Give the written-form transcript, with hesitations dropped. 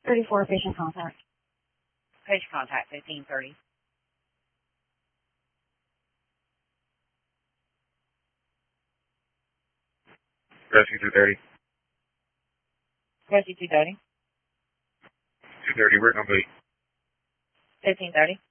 34, patient contact. Patient contact, 1530. Rescue 230. Rescue 230. 230, we're complete. 1530.